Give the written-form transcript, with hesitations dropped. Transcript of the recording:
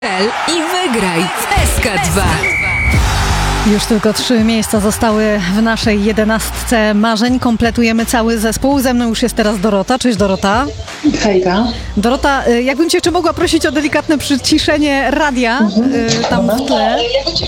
I wygraj w SK2. Już tylko 3 miejsca zostały w naszej 11 marzeń. Kompletujemy cały zespół. Ze mną już jest teraz Dorota. Cześć Dorota. Hejka. Dorota, jakbym cię jeszcze mogła prosić o delikatne przyciszenie radia tam w tle.